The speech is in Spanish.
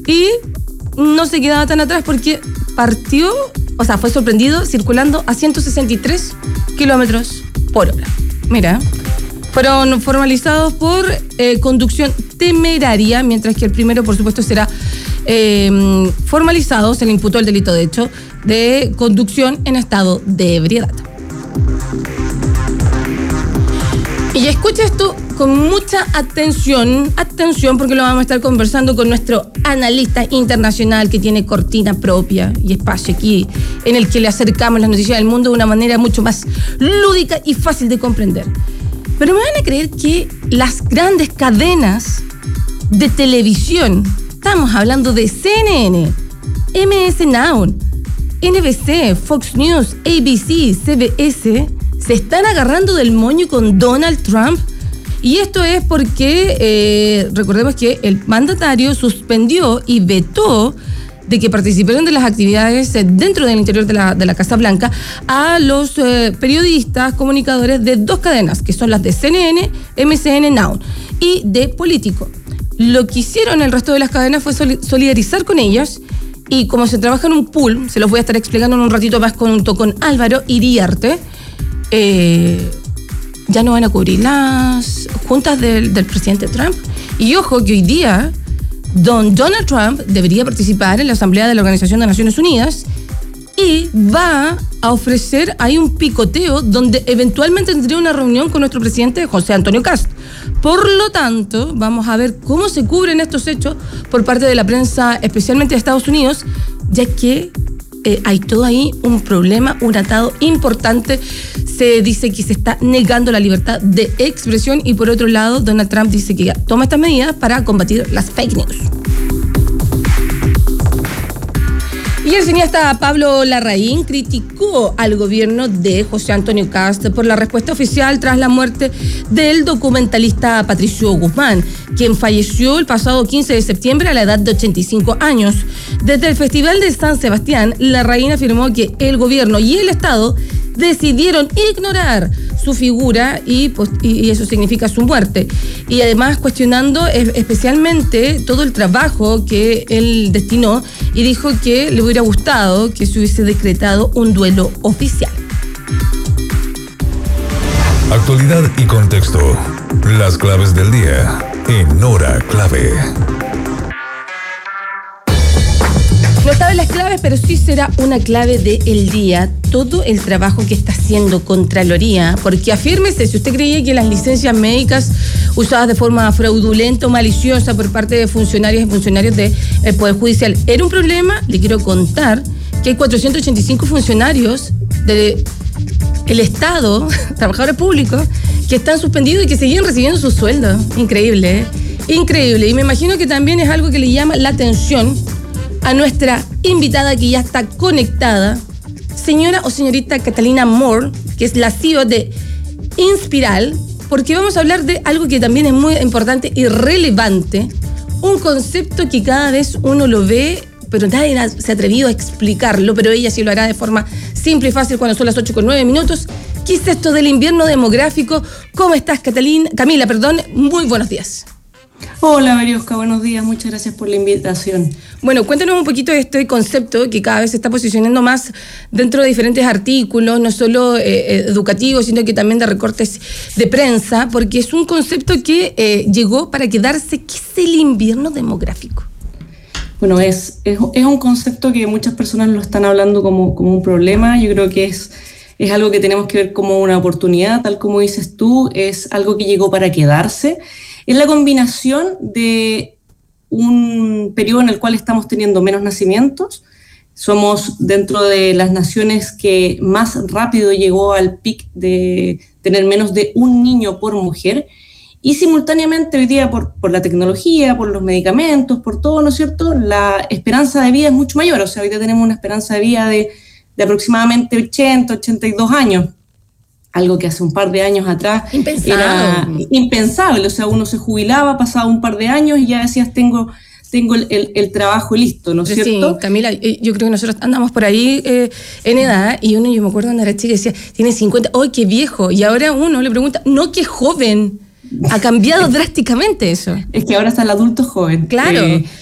y no se quedaba tan atrás porque fue sorprendido circulando a 163 kilómetros por hora. Mira, fueron formalizados por conducción temeraria, mientras que el primero, por supuesto, será formalizado, se le imputó el delito, de hecho, de conducción en estado de ebriedad. Y escucha esto con mucha atención, porque lo vamos a estar conversando con nuestro analista internacional que tiene cortina propia y espacio aquí, en el que le acercamos las noticias del mundo de una manera mucho más lúdica y fácil de comprender. Pero me van a creer que las grandes cadenas de televisión, estamos hablando de CNN, MS Now, NBC, Fox News, ABC, CBS, se están agarrando del moño con Donald Trump. Y esto es porque recordemos que el mandatario suspendió y vetó de que participaron de las actividades dentro del interior de la Casa Blanca a los periodistas, comunicadores de dos cadenas, que son las de CNN, MSN Now y de Político. Lo que hicieron el resto de las cadenas fue solidarizar con ellas, y como se trabaja en un pool, se los voy a estar explicando en un ratito más junto con Álvaro Iriarte, ya no van a cubrir las juntas del presidente Trump. Y ojo que hoy día Donald Trump debería participar en la Asamblea de la Organización de Naciones Unidas y va a ofrecer ahí un picoteo donde eventualmente tendría una reunión con nuestro presidente José Antonio Kast. Por lo tanto, vamos a ver cómo se cubren estos hechos por parte de la prensa, especialmente de Estados Unidos, ya que hay todo ahí un problema, un atado importante. Se dice que se está negando la libertad de expresión y por otro lado Donald Trump dice que toma estas medidas para combatir las fake news. Y el cineasta Pablo Larraín criticó al gobierno de José Antonio Kast por la respuesta oficial tras la muerte del documentalista Patricio Guzmán, quien falleció el pasado 15 de septiembre a la edad de 85 años. Desde el Festival de San Sebastián, Larraín afirmó que el gobierno y el Estado decidieron ignorar su figura y eso significa su muerte. Y además cuestionando especialmente todo el trabajo que él destinó y dijo que le hubiera gustado que se hubiese decretado un duelo oficial. Actualidad y contexto. Las claves del día en Hora Clave. No saben las claves, pero sí será una clave del día todo el trabajo que está haciendo Contraloría, porque afírmese, si usted creía que las licencias médicas usadas de forma fraudulenta o maliciosa por parte de funcionarios y funcionarios del Poder Judicial era un problema, le quiero contar que hay 485 funcionarios del Estado, trabajadores públicos, que están suspendidos y que siguen recibiendo su sueldo. Increíble, ¿eh? Increíble. Y me imagino que también es algo que le llama la atención a nuestra invitada que ya está conectada, señora o señorita Catalina Moore, que es la CEO de Inspiral, porque vamos a hablar de algo que también es muy importante y relevante, un concepto que cada vez uno lo ve, pero nadie se ha atrevido a explicarlo, pero ella sí lo hará de forma simple y fácil cuando son las 8:09. ¿Qué es esto del invierno demográfico? ¿Cómo estás, Camila? Muy buenos días. Hola, Mariosca, buenos días, muchas gracias por la invitación. Bueno, cuéntanos un poquito de este concepto que cada vez se está posicionando más dentro de diferentes artículos, no solo educativos, sino que también de recortes de prensa, porque es un concepto que llegó para quedarse. ¿Qué es el invierno demográfico? Bueno, es un concepto que muchas personas lo están hablando como un problema. Yo creo que es algo que tenemos que ver como una oportunidad, tal como dices tú, es algo que llegó para quedarse. Es la combinación de un periodo en el cual estamos teniendo menos nacimientos. Somos dentro de las naciones que más rápido llegó al pic de tener menos de un niño por mujer. Y simultáneamente hoy día por la tecnología, por los medicamentos, por todo, ¿no es cierto?, la esperanza de vida es mucho mayor. O sea, hoy día tenemos una esperanza de vida de aproximadamente 80, 82 años. Algo que hace un par de años atrás era impensable. O sea, uno se jubilaba, pasaba un par de años y ya decías, tengo el trabajo listo, ¿no es cierto? Sí, Camila, yo creo que nosotros andamos por ahí en edad y yo me acuerdo cuando era chica y decía, tiene 50, ¡ay, qué viejo! Y ahora uno le pregunta, no, qué joven. Ha cambiado drásticamente eso. Es que ahora está el adulto joven. Claro.